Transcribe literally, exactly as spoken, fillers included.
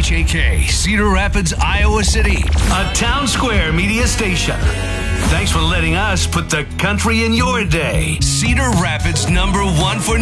H A K, Cedar Rapids, Iowa City. A Town Square media station. Thanks for letting us put the country in your day. Cedar Rapids number one for